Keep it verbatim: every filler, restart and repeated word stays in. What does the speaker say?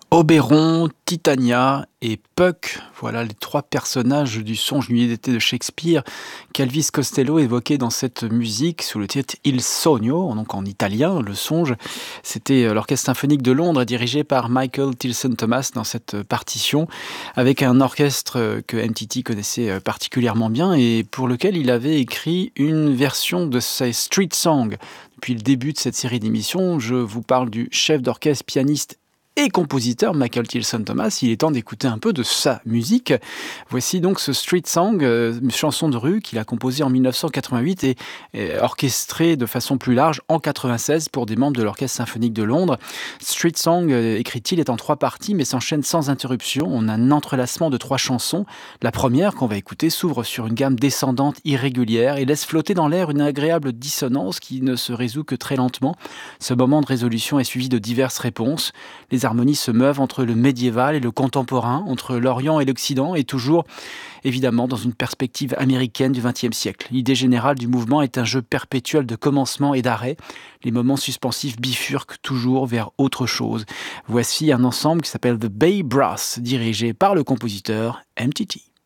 Oberon, Titania et Puck, voilà les trois personnages du songe Nuit d'été de Shakespeare qu'Elvis Costello évoquait dans cette musique sous le titre Il Sogno, donc en italien, le songe. C'était euh, l'Orchestre symphonique de Londres dirigé par Michael Tilson Thomas dans cette euh, partition, avec un orchestre euh, que M T T connaissait euh, particulièrement bien et pour lequel il avait écrit une version de ses Street Songs. Depuis le début de cette série d'émissions, je vous parle du chef d'orchestre, pianiste et compositeur Michael Tilson Thomas. Il est temps d'écouter un peu de sa musique. Voici donc ce Street Song, euh, une chanson de rue qu'il a composée en dix-neuf cent quatre-vingt-huit et, et orchestrée de façon plus large en quatre-vingt-seize pour des membres de l'Orchestre symphonique de Londres. Street Song, euh, écrit-il, est en trois parties mais s'enchaîne sans interruption. On a un entrelacement de trois chansons. La première, qu'on va écouter, s'ouvre sur une gamme descendante irrégulière et laisse flotter dans l'air une agréable dissonance qui ne se résout que très lentement. Ce moment de résolution est suivi de diverses réponses. Les harmonies se meuvent entre le médiéval et le contemporain, entre l'Orient et l'Occident, et toujours, évidemment, dans une perspective américaine du vingtième siècle. L'idée générale du mouvement est un jeu perpétuel de commencement et d'arrêt. Les moments suspensifs bifurquent toujours vers autre chose. Voici un ensemble qui s'appelle The Bay Brass, dirigé par le compositeur M T T.